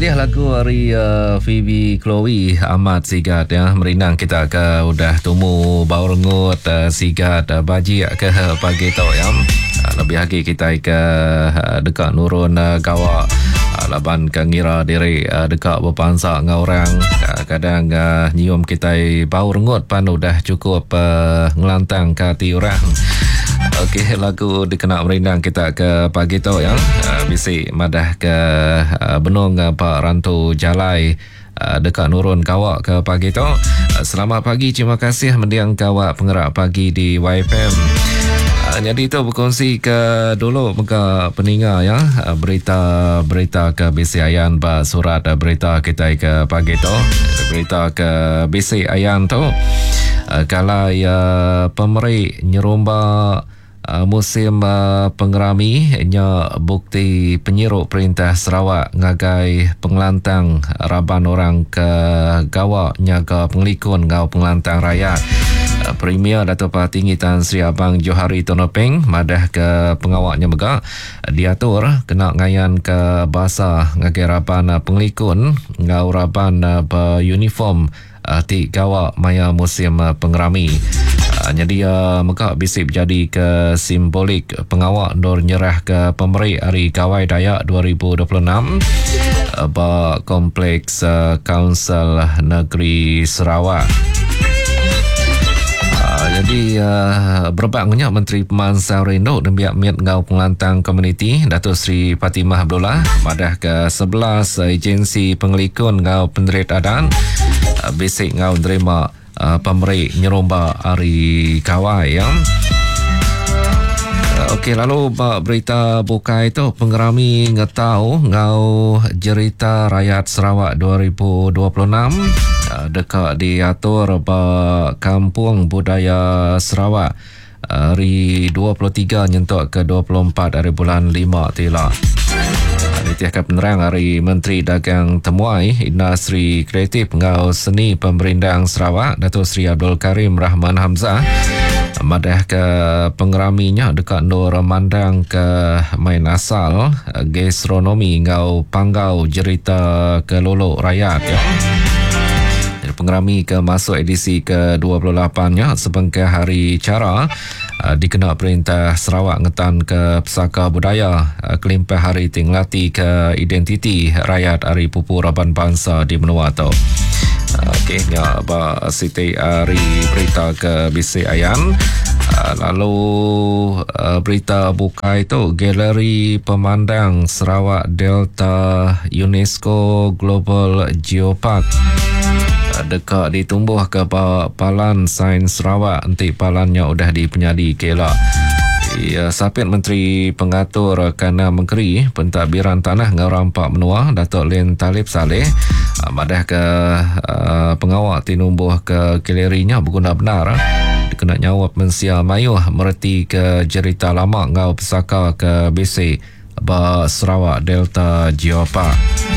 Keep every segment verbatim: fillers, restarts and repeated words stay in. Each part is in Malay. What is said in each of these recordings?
Dia lagu hari uh, Phoebe Chloe amat sigat ya merinang kita ke udah tumu bau rengut uh, sigat uh, baji ke pagi tau ya uh, lebih lagi kita ke uh, dekat nurun uh, gawa uh, laban ke ngira diri uh, dekat berpansak dengan orang uh, kadang uh, nyium kita bau rengut pan udah cukup uh, ngelantang ke hati orang. Okey, lagu dikena merinang kita ke pagi tu ya. Uh, bisik madah ke uh, benung uh, Pak Rantu Jalai uh, dekat nurun kawak ke pagi tu. Uh, selamat pagi, terima kasih mendiang kawak penggerak pagi di Y F M. Uh, jadi tu berkongsi ke dulu muka peninga ya. Uh, berita-berita ke Bisik Ayan ba surat uh, berita kita ke pagi tu. Berita ke Bisik Ayan tu. Uh, kalau uh, pemerik nyerumba Uh, musim uh, pengerami nya bukti penyiruk Perintah Sarawak ngagai pengelantang raban orang ke gawa nyaga pengelikun ngau pengelantang rakyat. Uh, Premier Datuk Tinggi Tan Sri Abang Johari Tonopeng madah ke pengawaknya mega uh, diatur kena ngayan ke bahasa ngagai raban uh, pengelikun ngau raban uh, beruniform uh, ti gawa maya musim uh, pengerami. Hanya dia maka bisip jadi ke simbolik pengawak Nur nyerah ke pemerik Hari Kawai Dayak dua ribu dua puluh enam ba Kompleks uh, Kaunsil Negeri Sarawak. Uh, jadi uh, berbaknya Menteri Pemansang Rinduk dan biak miat ngau pengelantang komuniti Datuk Sri Fatimah Abdullah madah ke sebelas uh, agensi pengelikun ngau penderit adan uh, bisik ngau nerima Uh, pemerik nyeromba Hari Kawai ya. Uh, Okey, lalu berita buka itu pengerami ngetau ngau jerita rakyat Sarawak dua ribu dua puluh enam uh, dekat diatur ba Kampung Budaya Sarawak uh, hari dua puluh tiga nyentuk ke dua puluh empat hari bulan lima tila. Ditiakan penerang Hari Menteri Dagang Temuai Industri Kreatif ngau Seni Pemerindang Sarawak Datuk Sri Abdul Karim Rahman Hamzah madah ke pengeraminya dekat Nur Mandang ke main asal gastronomi ngau panggau jerita ke lolok rakyat ya. Jadi pengerami ke masuk edisi ke dua puluh lapan-nya sebengkah hari cara Uh, dikena Perintah Sarawak ngetan ke Pesaka Budaya uh, kelimpah hari tinglati ke identiti rakyat Hari Pupu Raban Bangsa di Menua tu. Uh, Okey, ya ba Siti hari berita ke Bisik Ayan. Uh, lalu uh, berita buka itu Galeri Pemandang Sarawak Delta UNESCO Global Geopark dekat ditumbuh ke Palan Sains Sarawak nanti palannya udah dipenyadi kelak. Ya, sapit Menteri Pengatur Kana Menteri Pentadbiran Tanah ngau rampak menua Datuk Lin Talib Saleh madah ke uh, pengawak tinumbuh ke kilerinya berguna benar kena nyawab mensia mayuh mereti ke jerita lama ngau pesaka ke B C ba Sarawak Delta Geopark.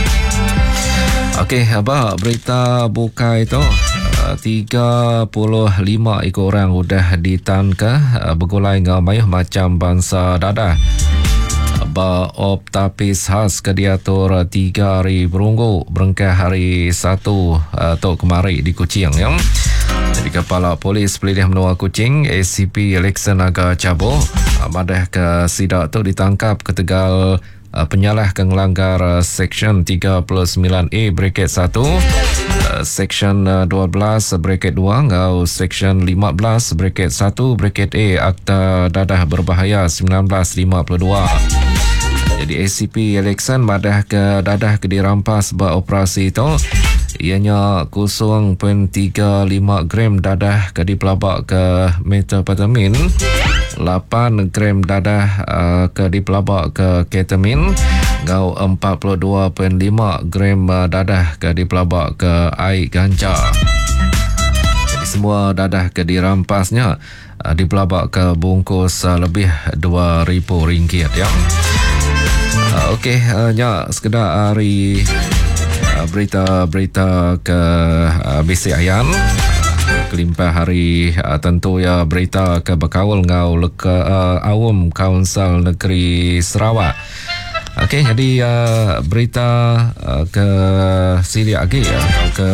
Okey, abah berita buka itu uh, tiga puluh lima ekor orang sudah ditangkap uh, bergulai ngau mayuh macam bangsa dadah. Ba op tapis khas ke diatur tiga hari berunggu berengkah hari satu uh, tok kemari di Kuching ya. Jadi Kepala Polis Pelidih Menua Kuching A C P Alexan Aga Cabo uh, madah ke sidak tu ditangkap ke Tegal Uh, penyalah ke ngelanggar uh, Seksyen tiga puluh sembilan A Bracket satu, uh, Seksyen uh, dua belas Bracket dua ngau Seksyen lima belas Bracket satu Bracket A Akta Dadah Berbahaya seribu sembilan ratus lima puluh dua. Jadi A C P Alexan madah ke dadah ke dirampas beroperasi itu ianya kosong perpuluhan tiga lima gram dadah ke dipelabak ke methamphetamine, lapan gram dadah uh, ke dipelabak ke ketamin, ngau empat puluh dua perpuluhan lima gram uh, dadah ke dipelabak ke air ganja. Jadi semua dadah ke dirampasnya uh, dipelabak ke bungkus uh, lebih dua ribu ringgit ya. Uh, Okey, uh, ya sekedar hari uh, berita-berita ke uh, Bisik Ayan. Kelimpah hari uh, tentu ya berita ke berkawal ngau leka uh, awam Kaunsil Negeri Sarawak Okey, jadi uh, berita uh, ke Siri lagi ya, ke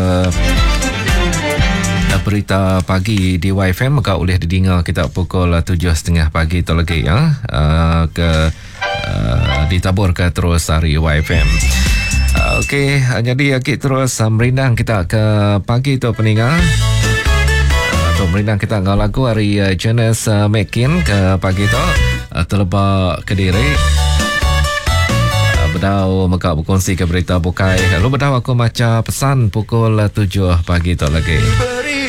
uh, berita pagi di Y F M kau boleh didengar kita pukul tujuh tiga puluh pagi tu lagi ya, uh, ke uh, ditabur ke terus hari Y F M. Uh, Okey, uh, jadi kita terus uh, merindang kita ke pagi tu peninggal. Uh, merindang kita ngau lagu hari uh, Janice uh, Mekin ke pagi tu uh, terlebak Kediri. Bedau mereka berkongsi ke berita bukai. Lalu bedau aku baca pesan pukul tujuh pagi tu lagi.